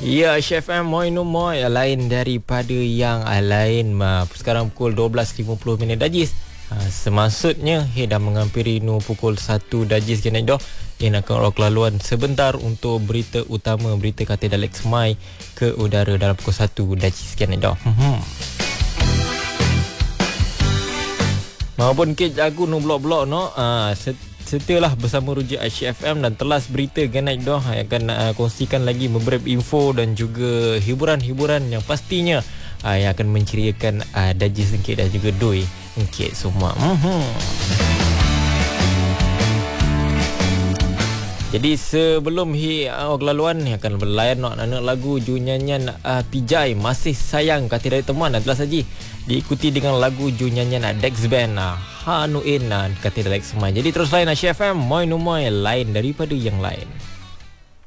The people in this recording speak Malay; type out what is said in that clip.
Ya, Chef M Moi no Moi lain daripada yang lain. Sekarang pukul 12.50 Dajis. Semaksudnya dah menghampiri pukul 1 Dajis kena dah. Yang akan rock laluan sebentar untuk berita utama, berita kata Alex Mai ke udara dalam pukul 1 Dajis kena dah. Maupun ke jago blok-blok setialah bersama Rujuk ICFM dan telas berita Genaik dah akan kongsikan lagi beberapa info dan juga hiburan-hiburan yang pastinya yang akan menceriakan Dajis Engkit dan juga Doi Engkit semua. Jadi sebelum laluan yang akan berlayan anak lagu Ju nyanyian Pijai Masih Sayang kata dari teman adalah saji diikuti dengan lagu Ju nyanyian Dex Band Hanuin kata dari Alex Mai. Jadi terus lain Asia FM Moi no Moi lain daripada yang lain.